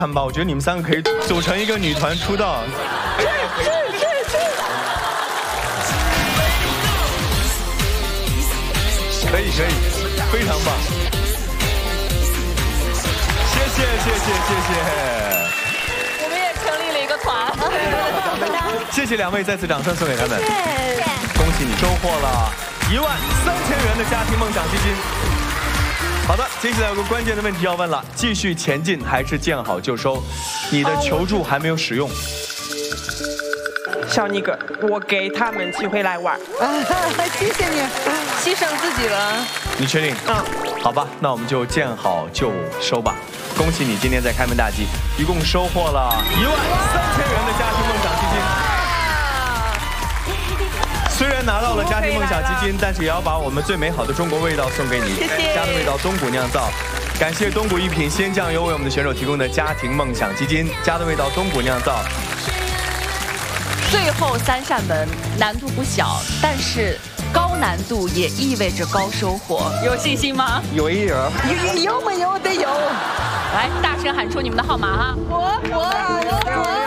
看吧，我觉得你们三个可以组成一个女团出道。可以，非常棒。谢谢。 我们也成立了一个团。 谢谢两位，再次掌声送给他们。恭喜你收获了13000元的家庭梦想基金。好的，接下来有个关键的问题要问了：继续前进还是见好就收？你的求助还没有使用。 小尼哥，我给他们机会来玩。 谢谢你， 牺牲自己了。 你确定？好吧，那我们就见好就收吧。恭喜你今天在开门大吉，一共收获了13000元的家庭梦想基金。虽然拿到了家庭梦想基金，但是也要把我们最美好的中国味道送给你。 谢谢。 家的味道，东谷酿造。感谢东谷一品鲜酱油为我们的选手提供的家庭梦想基金。家的味道，东谷酿造。 最后3扇门难度不小，但是高难度也意味着高收获。有信心吗？ 有一点。 有没有得有？ 来，大声喊出你们的号码哈！ 我。